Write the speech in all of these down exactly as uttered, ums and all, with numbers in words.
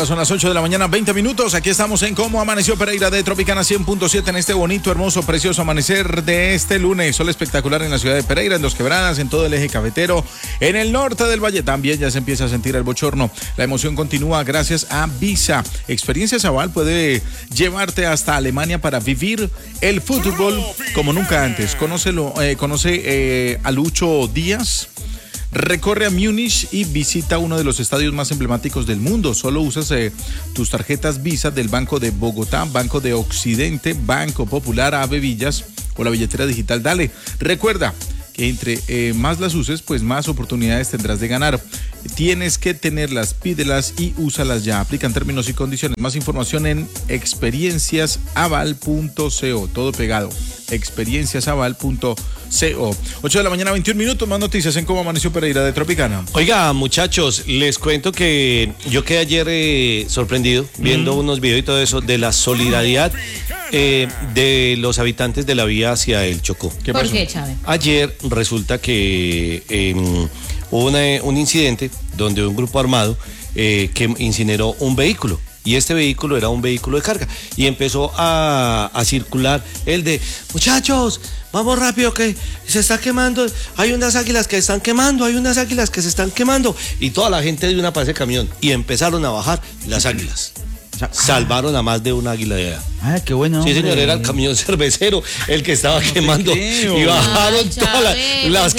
son las ocho de la mañana, veinte minutos. Aquí estamos en Cómo Amaneció Pereira de Tropicana cien punto siete en este bonito, hermoso, precioso amanecer de este lunes. Sol espectacular en la ciudad de Pereira, en Dos Quebradas, en todo el eje cafetero, en el norte del valle. También ya se empieza a sentir el bochorno. La emoción continúa gracias a Visa. Experiencia Zabal puede llevarte hasta Alemania para vivir el fútbol como nunca antes. Conócelo, eh, conoce eh, a Lucho Díaz. Recorre a Múnich y visita uno de los estadios más emblemáticos del mundo. Solo usas eh, tus tarjetas Visa del Banco de Bogotá, Banco de Occidente, Banco Popular, Ave Villas o la billetera digital Dale. Recuerda que entre eh, más las uses, pues más oportunidades tendrás de ganar. Tienes que tenerlas, pídelas y úsalas ya. Aplican términos y condiciones. Más información en experiencias aval punto co. Todo pegado. experiencias aval punto co. ocho de la mañana, veintiún minutos. Más noticias en Cómo Amaneció Pereira de Tropicana. Oiga, muchachos, les cuento que yo quedé ayer eh, sorprendido viendo mm. unos videos y todo eso de la solidaridad eh, de los habitantes de la vía hacia el Chocó. ¿Qué pasó? ¿Por qué, Chávez? Ayer resulta que eh, hubo una, un incidente donde un grupo armado eh, que incineró un vehículo. Y este vehículo era un vehículo de carga. Y empezó a, a circular el de, muchachos, vamos rápido que se está quemando. Hay unas águilas que se están quemando, hay unas águilas que se están quemando. Y toda la gente de una para ese camión. Y empezaron a bajar las águilas. Salvaron a más de un águila de edad. Ah, qué bueno. Sí, señor, era el camión cervecero el que estaba no quemando. Y bajaron Ay, todas Chávez, las.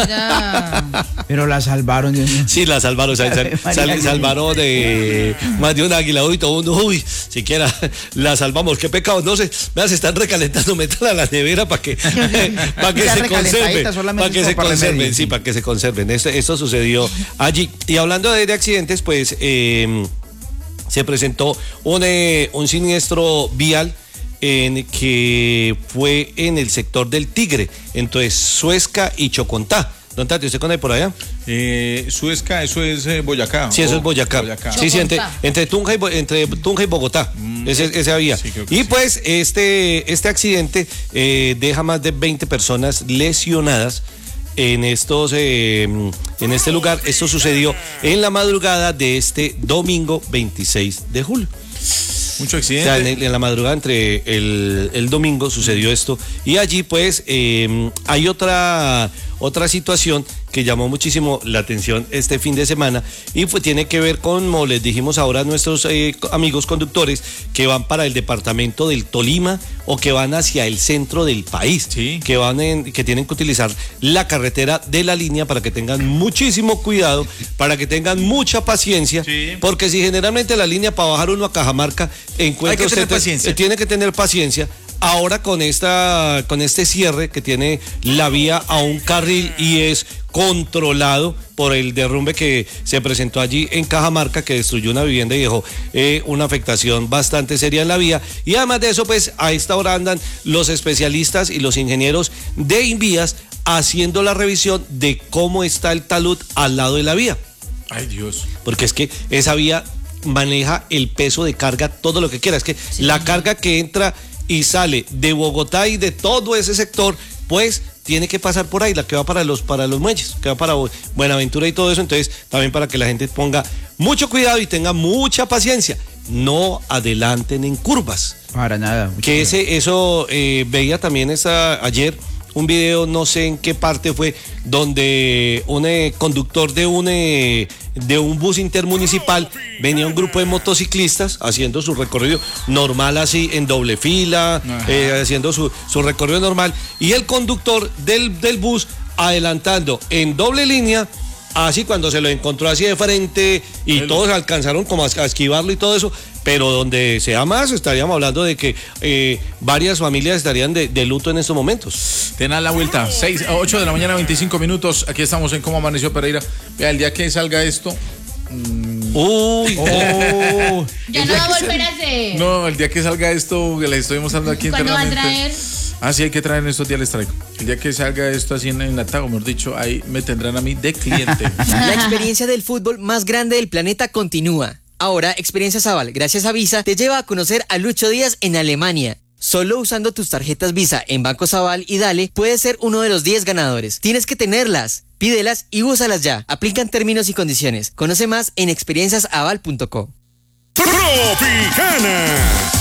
las... Pero la salvaron. Sí, la salvaron. Sal, sal, sal, salvaron de más de un águila. Uy, todo mundo, uy, siquiera la salvamos. Qué pecado. No sé, vean, se están recalentando. Métala a la nevera para que, para que se conserven. Para que se conserven, sí, para que se conserven. Esto, esto sucedió allí. Y hablando de, de accidentes, pues. Eh, Se presentó un, eh, un siniestro vial en que fue en el sector del Tigre, entre Suezca y Chocontá. Don Tati, ¿usted conoce por allá? Eh, Suezca, eso es eh, Boyacá. Sí, eso es Boyacá. Boyacá. Sí, sí, entre, entre, Tunja y, entre Tunja y Bogotá. Mm, ese, ese había. Sí, y pues este, este accidente eh, deja más de veinte personas lesionadas. En estos, eh, en este lugar, esto sucedió en la madrugada de este domingo veintiséis de julio. Mucho accidente. O sea, en, en la madrugada entre el, el domingo sucedió esto. Y allí pues eh, hay otra, otra situación que llamó muchísimo la atención este fin de semana y fue, tiene que ver con, como les dijimos ahora a nuestros eh, amigos conductores que van para el departamento del Tolima o que van hacia el centro del país, sí. que van en, que tienen que utilizar la carretera de la línea para que tengan muchísimo cuidado, para que tengan mucha paciencia, sí. porque si generalmente la línea para bajar uno a Cajamarca encuentra Hay que usted, tener paciencia. tiene que tener paciencia. Ahora con esta, con este cierre que tiene la vía a un carril y es controlado por el derrumbe que se presentó allí en Cajamarca, que destruyó una vivienda y dejó eh, una afectación bastante seria en la vía. Y además de eso, pues a esta hora andan los especialistas y los ingenieros de Invías haciendo la revisión de cómo está el talud al lado de la vía. Ay, Dios. Porque es que esa vía maneja el peso de carga, todo lo que quiera. Es que sí. La carga que entra y sale de Bogotá y de todo ese sector, pues tiene que pasar por ahí, la que va para los, para los muelles, que va para Buenaventura y todo eso. Entonces también para que la gente ponga mucho cuidado y tenga mucha paciencia, no adelanten en curvas. Para nada. Que ese, eso eh, veía también esa, ayer un video, no sé en qué parte fue, donde un eh, conductor de un eh, de un bus intermunicipal venía un grupo de motociclistas haciendo su recorrido normal, así en doble fila, eh, haciendo su, su recorrido normal, y el conductor del, del bus adelantando en doble línea, así cuando se lo encontró así de frente y el... todos alcanzaron como a esquivarlo y todo eso. Pero donde sea más, estaríamos hablando de que eh, varias familias estarían de, de luto en estos momentos. Tengan la vuelta, seis, ocho de la mañana, veinticinco minutos. Aquí estamos en Cómo Amaneció Pereira. Vea, el día que salga esto. Mmm, Uy, oh, ya no va a volver a hacer. No, el día que salga esto, que les estoy mostrando aquí ¿Cuándo internamente. va a traer? Ah, sí, hay que traer en estos días, les traigo. El día que salga esto así en enlatado, mejor dicho, ahí me tendrán a mí de cliente. La experiencia del fútbol más grande del planeta continúa. Ahora, Experiencia Zabal, gracias a Visa, te lleva a conocer a Lucho Díaz en Alemania. Solo usando tus tarjetas Visa en Banco Zabal y Dale, puedes ser uno de los diez ganadores. Tienes que tenerlas, pídelas y úsalas ya. Aplican términos y condiciones. Conoce más en experiencias aval punto co. Tropicana.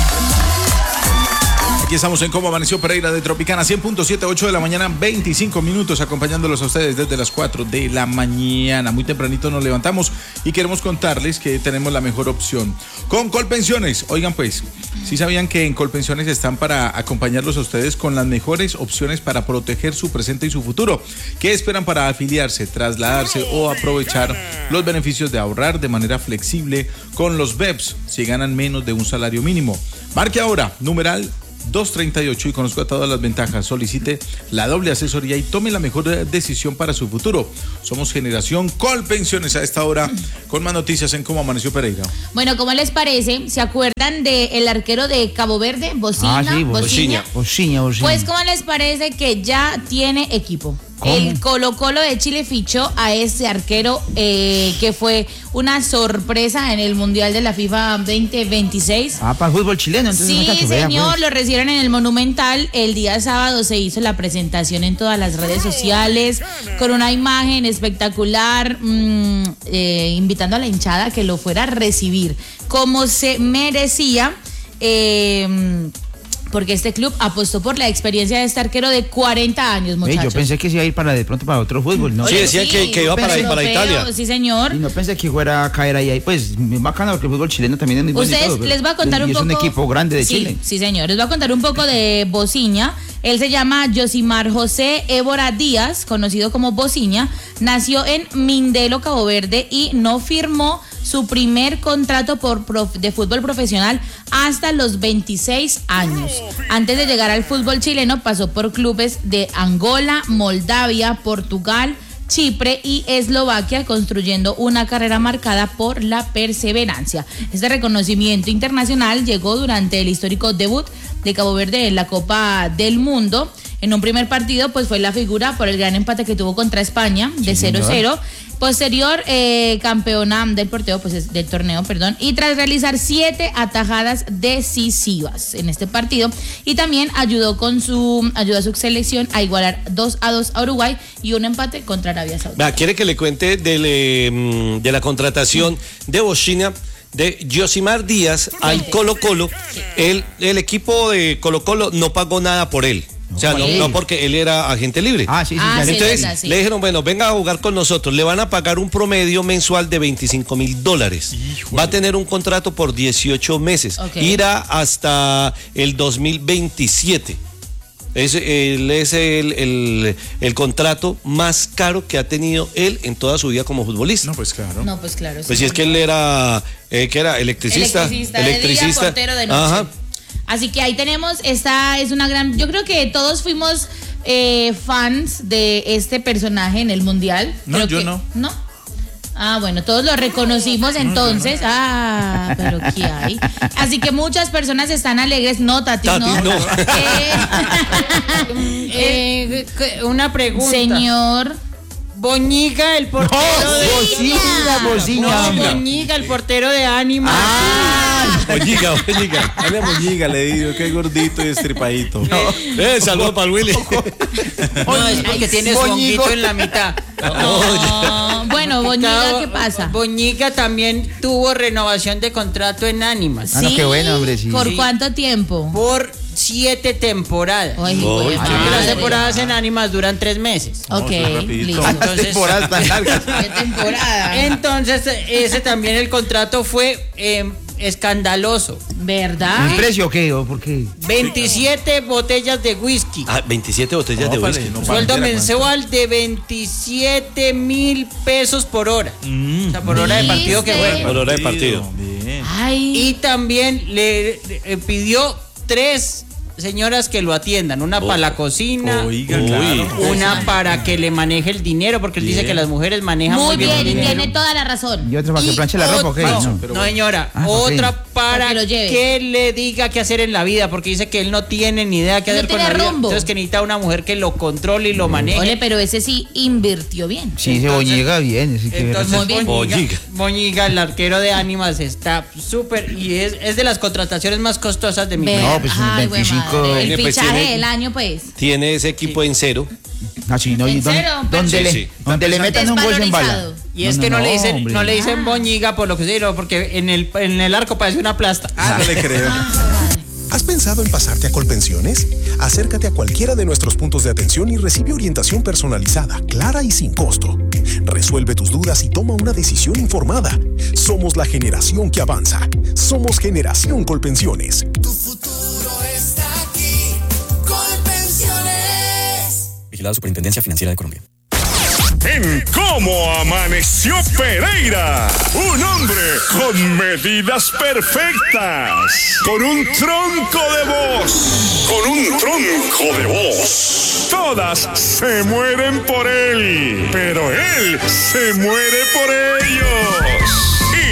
Aquí estamos en Cómo Amaneció Pereira de Tropicana cien punto siete, ocho de la mañana, veinticinco minutos, acompañándolos a ustedes desde las cuatro de la mañana. Muy tempranito nos levantamos y queremos contarles que tenemos la mejor opción con Colpensiones. Oigan pues, ¿sí sabían que en Colpensiones están para acompañarlos a ustedes con las mejores opciones para proteger su presente y su futuro? ¿Qué esperan para afiliarse, trasladarse o aprovechar los beneficios de ahorrar de manera flexible con los B E Ps si ganan menos de un salario mínimo? Marque ahora, numeral doscientos treinta y ocho y conozca todas las ventajas. Solicite la doble asesoría y tome la mejor decisión para su futuro. Somos Generación Colpensiones a esta hora con más noticias en Cómo Amaneció Pereira. Bueno, ¿cómo les parece? ¿Se acuerdan del arquero de Cabo Verde? Bocina, Ah, sí, Bocina. Bocina, Bocina. Pues, ¿cómo les parece que ya tiene equipo? ¿Cómo? El Colo Colo de Chile fichó a ese arquero eh, que fue una sorpresa en el Mundial de la FIFA veinte veintiséis. Ah, para el fútbol chileno, entonces Sí, no está chupea, señor, pues. lo recibieron en el Monumental. El día sábado se hizo la presentación en todas las redes sociales con una imagen espectacular, mmm, eh, invitando a la hinchada a que lo fuera a recibir como se merecía. Eh, porque este club apostó por la experiencia de este arquero de cuarenta años, Ey, muchachos. yo pensé que se iba a ir para de pronto para otro fútbol, ¿no? Sí, decían que, que iba para, europeo, para Italia. Sí, señor. Y no pensé que fuera a caer ahí, ahí. Pues bacano porque el fútbol chileno también es muy bueno y Ustedes todo, pero- les voy a contar y un es poco. un equipo grande de sí, Chile. Sí, señor. Les voy a contar un poco de Bociña. Él se llama Josimar José Évora Díaz, conocido como Bociña. Nació en Mindelo, Cabo Verde, y no firmó su primer contrato por prof, de fútbol profesional hasta los veintiséis años. Antes de llegar al fútbol chileno pasó por clubes de Angola, Moldavia, Portugal, Chipre y Eslovaquia, construyendo una carrera marcada por la perseverancia. Este reconocimiento internacional llegó durante el histórico debut de Cabo Verde en la Copa del Mundo. En un primer partido, pues fue la figura por el gran empate que tuvo contra España de cero cero. Posterior eh, campeona del porteo, pues es del torneo, perdón, y tras realizar siete atajadas decisivas en este partido, y también ayudó con su ayudó a su selección a igualar dos a dos a Uruguay y un empate contra Arabia Saudita. Vea, ¿quiere que le cuente del, eh, de la contratación de Bocina de Josimar Díaz al Colo Colo? El, el equipo de Colo Colo no pagó nada por él. O sea, no, no porque él era agente libre. Ah, sí, sí, Ah, ya sí, le- Entonces verdad, sí. le dijeron, bueno, venga a jugar con nosotros. Le van a pagar un promedio mensual de veinticinco mil dólares. Va a tener un contrato por dieciocho meses. Ok. Irá hasta el dos mil veintisiete. Es, él es el, el, el contrato más caro que ha tenido él en toda su vida como futbolista. No, pues claro. No, pues claro. Pues sí, si es que él era, eh, ¿qué era? Electricista. Electricista, de día, portero de noche. Ajá. Así que ahí tenemos, esta es una gran, yo creo que todos fuimos eh, fans de este personaje en el Mundial. No, Creo yo que- no. ¿No? Ah, bueno, todos lo reconocimos entonces. Ah, pero ¿qué hay? Así que muchas personas están alegres. No, Tati, Tati, no. no. Eh, Eh, que- una pregunta. señor. Boñiga, el portero de. Bocina, Bocina, No, hombre. Boñiga, el portero de Ánimas. Moñiga, Moñiga. Dale a Moñiga, le digo, qué gordito y estripadito. Eh, saludos para el Willy. No, es porque tiene su Boñigo. honguito en la mitad. No, bueno, Boñiga, ¿qué pasa? Boñiga también tuvo renovación de contrato en Ánimas. Ah, no, qué bueno, hombre, sí. ¿Por Sí. cuánto tiempo? Por siete temporadas. Ay, Oh, güey, qué Porque madre. las temporadas en Ánimas duran tres meses. Ok, No, rapidito. listo. Las Entonces- temporadas tan largas. ¿Qué temporada? Entonces, ese también el contrato fue eh, escandaloso. ¿Verdad? ¿El precio o qué? ¿O por qué? veintisiete botellas de whisky. Ah, veintisiete botellas de Ópale, whisky. no, Sueldo pantera, mensual de veintisiete mil pesos por hora. O sea, por hora de partido que ¿Viste? juega. Por hora de partido. Bien. Ay. Y también le, le pidió tres señoras que lo atiendan. Una para la cocina, Oiga, Uy. claro. una para que le maneje el dinero, porque él dice Bien. que las mujeres manejan Muy bien, el y dinero. tiene toda la razón. ¿Y otra para que Y planche la ropa o qué? otra- No. No, señora, Ah, ok. otra para Para que lo lleve. que le diga qué hacer en la vida, porque dice que él no tiene ni idea qué No hacer con tiene la vida. rumbo. Entonces que necesita una mujer que lo controle y lo maneje. Ole, pero ese sí invirtió bien. Sí, se Entonces- Boñiga bien. Así que Entonces Muy bien. Boñiga, Boñiga. Boñiga, el arquero de Ánimas, está súper y es, es de las contrataciones más costosas de mi Ve- vida. No, pues, Ay, güey, veinticinco, madre. El Tiene, pues, fichaje tiene- del año, pues. Tiene ese equipo en cero. Así, ¿no? Y ¿En don- serio? donde Sí, le, sí. donde le metan un gol en bala. Desvalorizado. Y es que no, le dicen, hombre. no le dicen Boñiga por lo que se porque en el, en el arco parece una plasta. Ah, no le creo. ¿Has pensado en pasarte a Colpensiones? Acércate a cualquiera de nuestros puntos de atención y recibe orientación personalizada, clara y sin costo. Resuelve tus dudas y toma una decisión informada. Somos la generación que avanza. Somos Generación Colpensiones. Tu futuro está aquí. Colpensiones. Vigilado Superintendencia Financiera de Colombia. En Cómo Amaneció Pereira, un hombre con medidas perfectas, con un tronco de voz, con un tronco de voz. Todas se mueren por él, pero él se muere por ellos.